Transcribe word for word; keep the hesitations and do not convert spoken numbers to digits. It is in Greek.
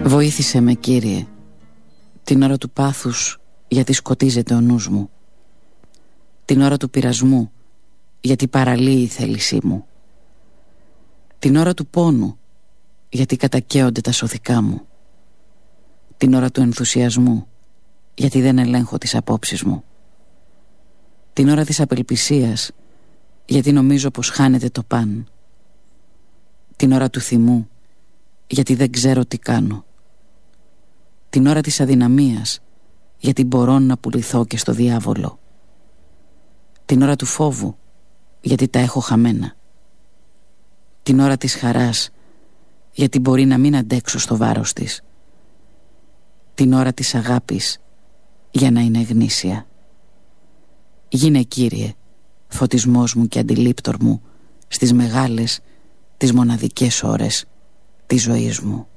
Βοήθησε με, Κύριε, την ώρα του πάθους, γιατί σκοτίζεται ο νους μου, την ώρα του πειρασμού, γιατί παραλύει η θέλησή μου, την ώρα του πόνου, γιατί κατακαίονται τα σωθικά μου, την ώρα του ενθουσιασμού, γιατί δεν ελέγχω τις απόψεις μου, την ώρα της απελπισίας, γιατί νομίζω πως χάνεται το παν, την ώρα του θυμού, γιατί δεν ξέρω τι κάνω, την ώρα της αδυναμίας, γιατί μπορώ να πουληθώ και στο διάβολο, την ώρα του φόβου, γιατί τα έχω χαμένα, την ώρα της χαράς, γιατί μπορεί να μην αντέξω στο βάρος της, την ώρα της αγάπης, για να είναι γνήσια. Γίνε, Κύριε, φωτισμός μου και αντιλήπτορ μου στις μεγάλες, τις μοναδικές ώρες της ζωής μου.